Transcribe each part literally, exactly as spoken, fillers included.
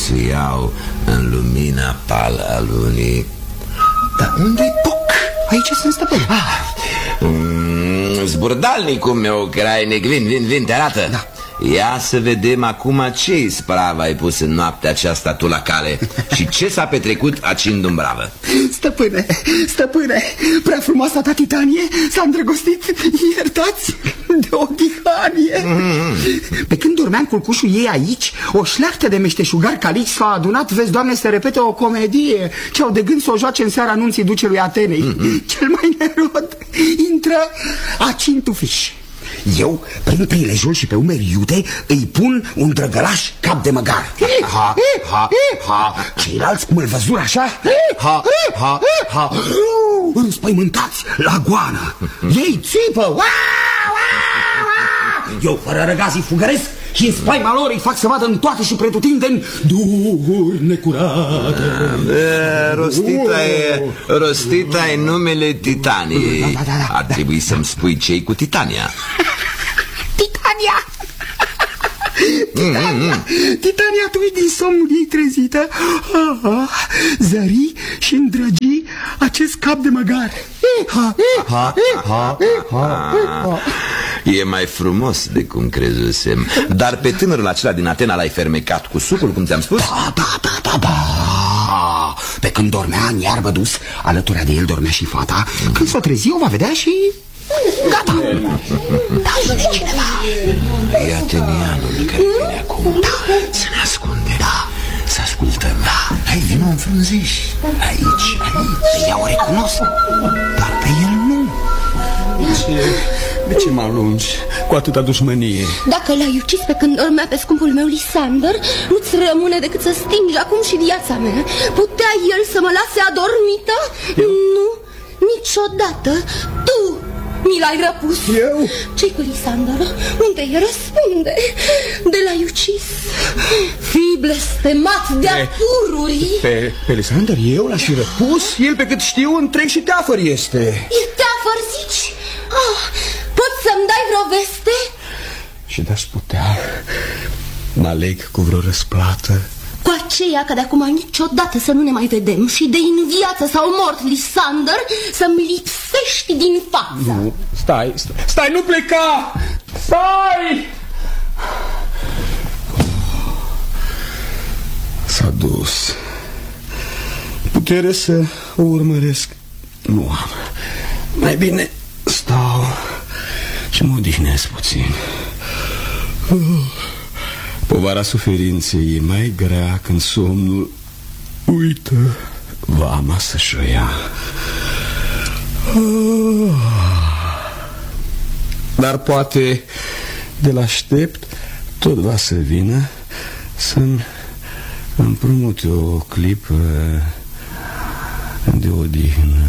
bubuțuiau în lumina pală a lunii. Dar unde-i Puc? Aici sunt, stăpâne. Ah, mm, zburdalnicul meu, crainic, vin, vin, vin, te arată. Da. Ia să vedem acum ce ispravă ai pus în noaptea aceasta tu la cale și ce s-a petrecut aci în Dumbravă. Stăpâne, stăpâne, prea frumoasa ta Titanie s-a îndrăgostit, iertați, de o dihanie. Mm-hmm. Pe când dormeam culcușul ei aici, o șleachtă de meșteșugari calici s-au adunat, vezi, Doamne, să repete o comedie ce au de gând să o joace în seara anunții ducelui Atenei. Mm-hmm. Cel mai nerod intră aci în tufiș. Eu, prin prilejul și pe umeri iute, îi pun un drăgălaș cap de măgar. Ha, ha, ha. Ceilalți, cum îl văzură așa, ha, ha, ha, înspăimântați la goană. Ei țipă. Eu, fără răgazii, fugăresc și în spaima lor îi fac să vadă în toate și pretutindeni duhuri necurate. Rostita-i Rostita-i numele Titaniei. Da, da, da, da. Ar trebui să-mi spui ce-i cu Titania. Titania! Titania, Titania, tu din somnul ei trezită, zări și îndrăgi acest cap de măgar. Ha, ha, ha, ha. E mai frumos de cum crezusem. Dar pe tânărul acela din Atena l-ai fermecat cu sucul, cum ți-am spus? Da, da, da, da, da. Pe când dormea în iarbă dus, alături de el dormea și fata. Când s-o trezi, o va vedea și... gata. Da, vine cineva. E atenianul care vine acum. Da. Să ne ascundem. Da. Să ascultăm. Da. Hai, vino în frunziș. Aici, aici. Pe ea o recunosc, dar pe el nu. De ce, de ce mă alungi cu atâta dușmănie? Dacă l-ai ucis pe când dormea pe scumpul meu Lisander, nu-ți rămâne decât să stingi acum și viața mea. Putea el să mă lase adormită? Eu? Nu, niciodată. Tu mi l-ai răpus. Eu? Ce-i cu Lisander? Unde e? Răspunde. De l-ai ucis. Fii blestemat de-a tururi. Pe, pe Lisander eu l-aș fi răpus? El, pe cât știu, întreg și teafăr este. E teafăr, zici? Oh, poți să-mi dai vreo veste? Și de-aș putea, mă aleg cu vreo răsplată. Cu aceea că de acum niciodată să nu ne mai vedem și de în viață sau mort, Lisander, să-mi lipsești din față. Nu, stai, stai, stai, nu pleca! Stai! S-a dus. Putere să o urmăresc nu am. Mai bine stau și mă odihnesc puțin. Povara suferinței e mai grea când somnul uită vama să-și o ia. Dar poate de l-aștept tot va să vină să-mi împrumute o clipă de odihnă.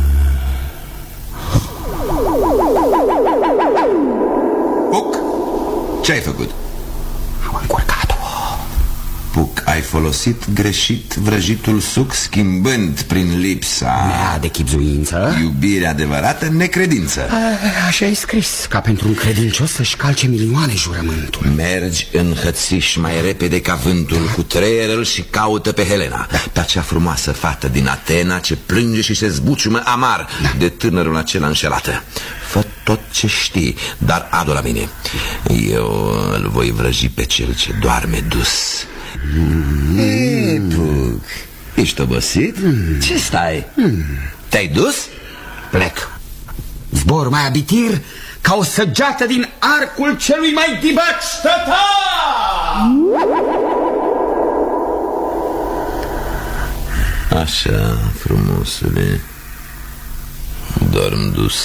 Puc, ce ai făcut? Am încurcat-o. Puc, ai folosit greșit vrăjitul suc, schimbând prin lipsa Mea de chibzuință iubirea adevărată necredință. A, așa e scris, ca pentru un credincios să-și calce milioane jurământul. Mergi în hățiș mai repede ca vântul cu treierul și caută pe Helena, da. Pe acea frumoasă fată din Atena ce plânge și se zbuciumă amar, da. De tânărul acela înșelată. Fă tot ce știi, dar adu la mine. Eu îl voi vrăji pe cel ce doarme dus. Mm. Ei, Puc, ești obosit? Mm. Ce stai? Mm. Te-ai dus? Plec. Zbor mai abitir ca o săgeată din arcul celui mai dibaci tătar. Așa, frumosule, dorm dus.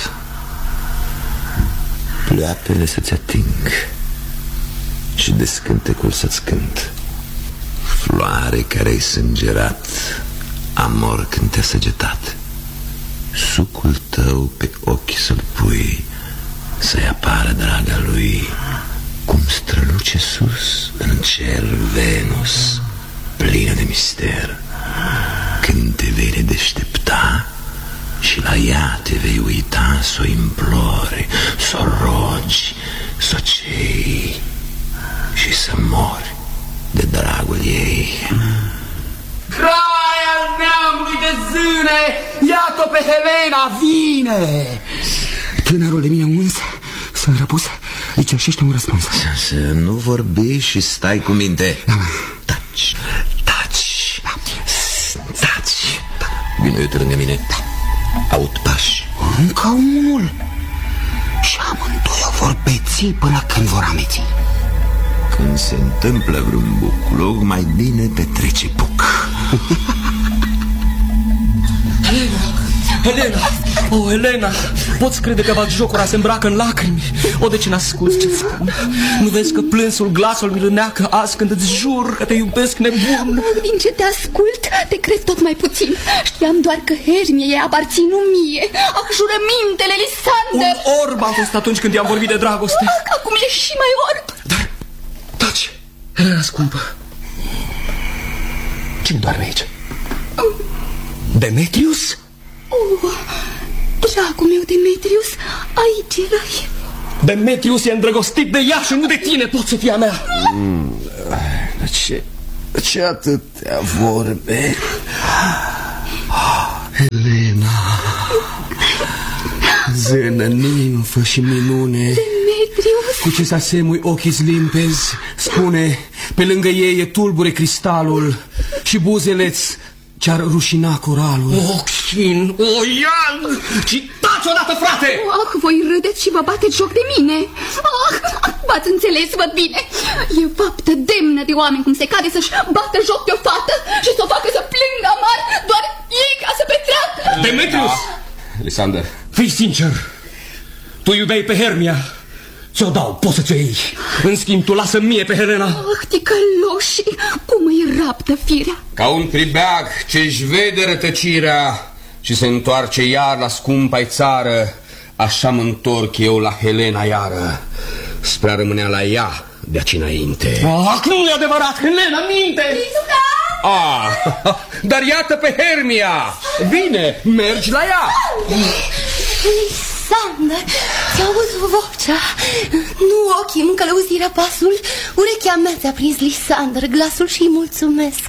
Pleoapele să-ți ating și de scântecul să-ți cânt. Floare care-ai sângerat, amor când te-a săgetat. Sucul tău pe ochi să-l pui, să-i apară draga lui, cum străluce sus în cer Venus, plină de mister. Când te vei redeștepta și la ea te vei uita, s-o implori, s-o rogi, s-o cei și să mori de dragul ei. Crai al neamului de zâne, iată pe Helena, vine! Tânărul de mine uns, sunt răpus, îi cerșește un răspuns. Să nu vorbi și stai cu minte. Da. Taci, taci, taci. Vino uite lângă mine. Aud pași. Încă unul. Și amândoi o vor beți până când vor ameți. Când se întâmplă vreun bucluc, mai bine petrece puc. Helena, Helena, oh, Helena, poți crede că batjocura se îmbracă în lacrimi? O, de ce n-asculți ce spun? Nu vezi că plânsul glasul mi lâneacă azi când îți jur că te iubesc nebun? Din ce te ascult, te cred tot mai puțin. Știam doar că Hermiei aparțin nu mie. Ah, jurămintele, Lisander! Un orb am fost atunci când i-am vorbit de dragoste. Ah, acum e și mai orb. Dar, taci, Helena scumpă. Cine doarme aici? Demetrius? Oh, dragul meu, Demetrius, aici erai. Demetrius e îndrăgostit de ea și nu de tine, poți să fie a mea. Mm, ce, ce atâtea vorbe. Helena, zână, nimfă și minune. Demetrius. Cu ce să asemui ochii limpezi, spune, pe lângă ei e tulbure cristalul și buzele-ți ce-ar rușina coralul. O, chin, o, ian! Și taci odată, frate! Ah, voi râdeți și vă bateți joc de mine. Ah, v-ați înțeles, văd bine. E faptă demnă de oameni cum se cade să-și bată joc de o fată și să o facă să plângă amar doar ei ca să petreacă. Demetrius! Lisander, Fii sincer, tu iubeai pe Hermia. Ți-o dau, poți să ți-o iei. În schimb, tu lasă mie pe Helena. Ah, ticăloși, cum îi raptă firea. ca un pribeag ce-și vede rătăcirea și se întoarce iar la scumpa-i țară, așa mă întorc eu la Helena iară, spre a rămânea la ea de aici înainte. Ah, nu e adevărat, Helena, minte! Ah, dar iată pe Hermia. Bine, mergi la ea. Lisander, ți-auz vocea. Nu ochii îmi călăuzirea pasul. Urechea mea ți-a prins, Lisander, glasul și-i mulțumesc.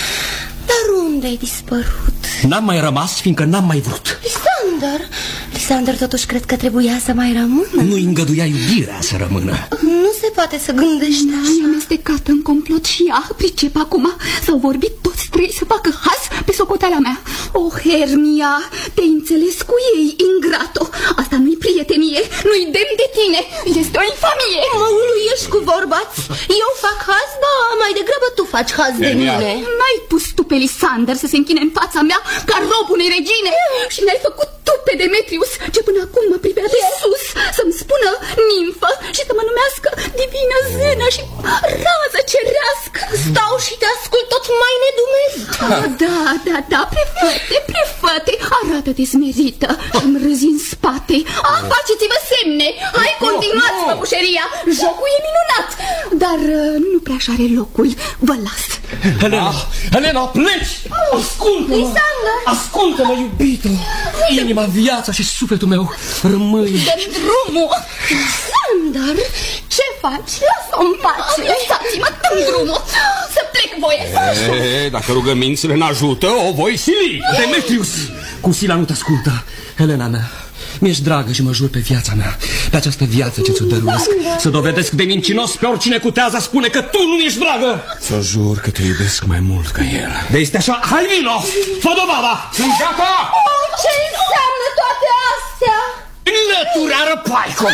Dar unde-ai dispărut? N-am mai rămas, fiindcă n-am mai vrut. Lisander, Lisander, totuși cred că trebuia să mai rămână. Nu îngăduia iubirea să rămână. Nu se poate să gândești Da, așa. e amestecată în complot și ea, pricep acum. S-au vorbit toți trei să facă haz pe socoteala mea. O, Hermia, te-ai înțeles cu ei, ingrato. Asta nu-i prietenie, nu-i demn de tine, este o infamie. Mă uluiești cu vorbați. Eu fac haz, da, mai degrabă tu faci haz de mine. N-ai pus tu pe Lisander să se închine în fața mea ca rob unei regine și ne-ai făcut tu pe Demetrius, ce până acum mă privea de sus, să-mi spună nimfă și să mă numească divină zână și rază cerească. Stau și te ascult tot mai nedumerit. Ah, da, da, da, prefăte, prefăte, arată-te smerită și-mi râzi în spate. Ah, faceți-vă semne. Hai, continuați păpușeria. Jocul e minunat. Dar uh, nu prea așa are locul, vă las. Helena, Helena, pleci! Ascultă-mă! Lisander! Ascultă-mă, iubito! Inima, viața și sufletul meu rămâi. Dă-mi drumul. Lisander, ce faci? Lasă-o în pace. Lăsați-mă, dă-mi drumul. Să plec voie. E, dacă rugămințile n-ajută, o voi sili. Demetrius, cu sila nu te ascultă. Helena mea, mi-ești dragă și mă jur pe viața mea, pe această viață ce ți-o dăruiesc, să dovedesc de mincinos pe oricine cutează spune că tu nu ești dragă. Ți-o jur că te iubesc mai mult ca el. De este așa, hai vino, fă dovada. Sunt gata! Ce înseamnă toate astea? Înlătura răpaico.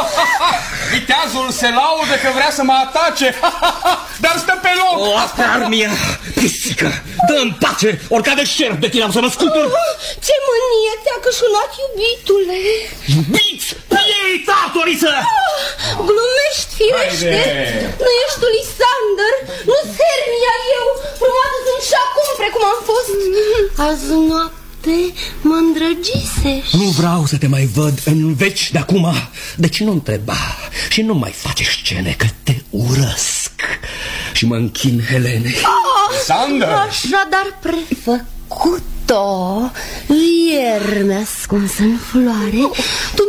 Viteazul se laudă că vrea să mă atace, dar stă pe loc. O, Hermia, pisică, dă-mi pace, oricade șerp de tine am să mă scutur. Ce mânie ți-a cășunat, iubitule. Iubiți, ei, tatoriță. Glumești, firește. Haide. Nu ești tu, Lisander. Nu-s Hermia eu. Frumoasă sunt și acum, precum am fost. Azi noapte mă îndrăgisești. Nu vreau să te mai văd în veci de acum. Deci nu întreba și nu mai face scene, că te urăsc. Și mă închin Helenei. Sander! Așadar prefăcut-o, ieri mi-a ascuns în floare. Tu mi-i furi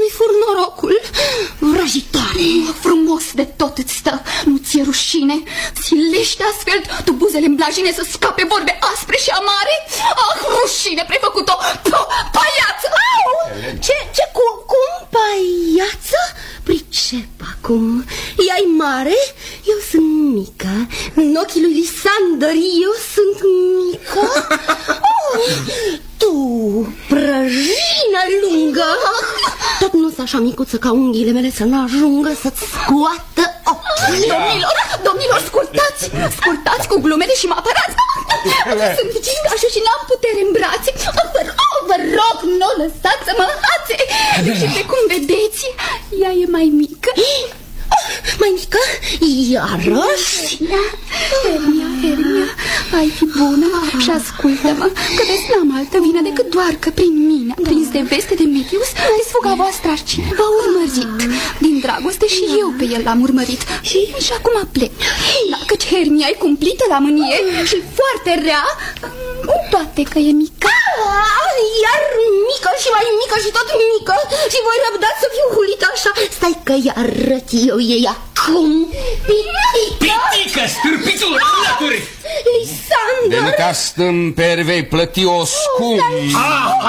norocul. Vrăjitoare. Frumos de tot îți stă, nu ți-e rușine? Silește astfel tu buzele în blajine să scape vorbe aspre și amare? Ah, rușine, prefăcut-o paiață! Au! Ce, ce, cum, cum, paiață? Pricep acum. Ea-i mare, eu sunt mică. În ochii lui Lisander eu sunt mică. Oh, tu, prăjină lungă, tot nu-s așa micuță ca unghiile mele să nu ajungă să-ți scoată ochii. Domnilor, domnilor, scurtați, scurtați cu glumele și mă apărați. Sunt gingașă și n-am putere în brațe. Vă rog, vă rog, nu o lăsați să mă hațe. Deci, pe cum vedeți, ea e mai mică. Mai mică? Iarăși? Hermia, Hermia, ai fi bună și ascultă-mă, că vezi, n-am altă vină decât doar că prin mine, prins de veste de Medius, desfuga voastră arcine v-a urmărit. Din dragoste și eu pe el l-am urmărit și, și acum plec. Da, căci Hermia e cumplită la mânie și foarte rea, cu toate că e mică. Iar mică și mai mică și tot mică și voi răbda să fiu hulită așa. Stai că i-arăt eu ei acum. Pitică! Pitică, stârpitul, alături! Lisander! De necastăm per vei plăti o scump.